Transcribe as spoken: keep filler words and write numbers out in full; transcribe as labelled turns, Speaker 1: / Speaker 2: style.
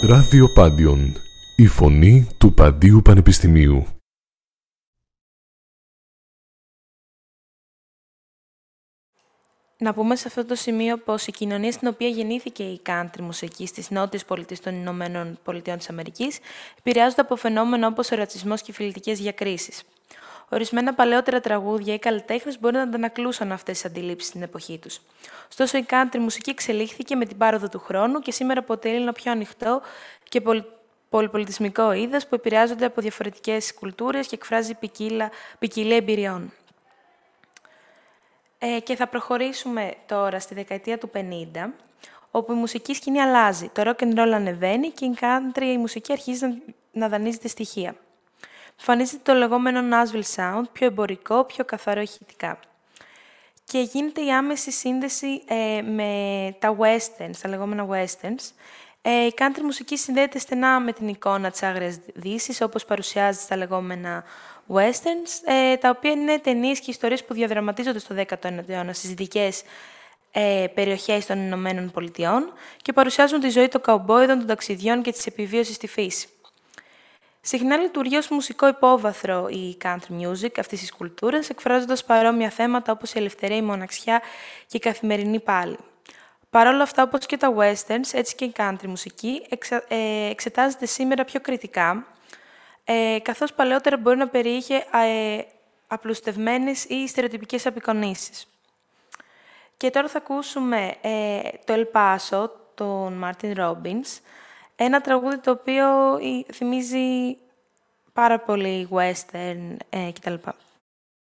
Speaker 1: Ράδιο Πάντιον, η φωνή του Παντίου Πανεπιστημίου.
Speaker 2: Να πούμε σε αυτό το σημείο πως η κοινωνία στην οποία γεννήθηκε η country μουσική στις νότιες πολιτείες των Ηνωμένων Πολιτειών της Αμερικής επηρεάζονται από φαινόμενα όπως ο ρατσισμός και οι φιλετικές διακρίσεις. Ορισμένα παλαιότερα τραγούδια ή καλλιτέχνες μπορεί να αντανακλούσαν αυτές τις αντιλήψεις στην εποχή τους. Ωστόσο, η country μουσική εξελίχθηκε με την πάροδο του χρόνου και σήμερα αποτελεί ένα πιο ανοιχτό και πολυ... πολυπολιτισμικό είδος που επηρεάζονται από διαφορετικές κουλτούρες και εκφράζει ποικίλα... ποικιλία εμπειριών. Ε, και θα προχωρήσουμε τώρα στη δεκαετία του πενήντα, όπου η μουσική σκηνή αλλάζει. Το rock and roll ανεβαίνει και η country η μουσική αρχίζει να, να δανείζεται στοιχεία. Εμφανίζεται το λεγόμενο Nashville Sound, πιο εμπορικό, πιο καθαρό ηχητικά. Και γίνεται η άμεση σύνδεση ε, με τα westerns, τα λεγόμενα westerns. Ε, η country μουσική συνδέεται στενά με την εικόνα της Άγριας Δύσης, όπως παρουσιάζεται στα λεγόμενα westerns, ε, τα οποία είναι ταινίες και ιστορίες που διαδραματίζονται στο δέκατο ένατο αιώνα στις δυτικές ε, περιοχές των Ηνωμένων Πολιτειών και παρουσιάζουν τη ζωή των καουμπόιδων, των ταξιδιών και της επιβίωσης στη φύση. Συχνά λειτουργεί ως μουσικό υπόβαθρο η country music αυτής της κουλτούρας, εκφράζοντας παρόμοια θέματα όπως η ελευθερία, η μοναξιά και η καθημερινή πάλη. Παρ' όλα αυτά, όπως και τα westerns, έτσι και η country μουσική εξα, ε, εξετάζεται σήμερα πιο κριτικά, ε, καθώς παλαιότερα μπορεί να περιείχε ε, απλουστευμένες ή στερεοτυπικές απεικονίσεις. Και τώρα θα ακούσουμε ε, το El Paso, τον Martin Robbins, ένα τραγούδι το οποίο θυμίζει πάρα πολύ western ε, κτλ.